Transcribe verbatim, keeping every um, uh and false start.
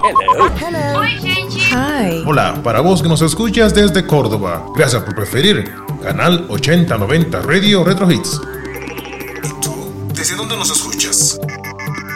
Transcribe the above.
Hello. Hello. Oi, gente. Hi. Hola, para vos que nos escuchas desde Córdoba, gracias por preferir Canal ochenta noventa Radio Retro Hits. ¿Y tú? ¿Desde dónde nos escuchas?